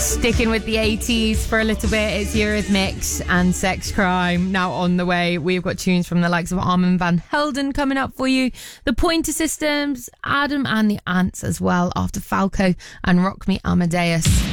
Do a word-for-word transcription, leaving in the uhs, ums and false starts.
Sticking with the eighties for a little bit, it's Eurythmics and Sex Crime. Now on the way, we've got tunes from the likes of Armand van Helden coming up for you. The Pointer Systems, Adam and the Ants as well, after Falco and Rock Me Amadeus.